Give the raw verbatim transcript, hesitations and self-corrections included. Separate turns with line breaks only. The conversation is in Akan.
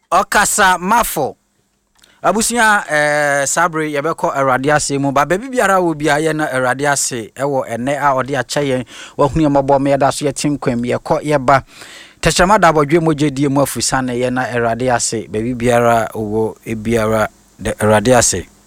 Okasa Mafo Abusia eh sabre yebeko Awurade ase mu ba baabi biara wo bia ye na Awurade ase ewo ene a ode acha yen wahunu yemabo me da so yetinkwam yekọ yeba Techama da bodwe mojedie mu afusane ye na Awurade ase baabi biara wo e biara de Awurade ase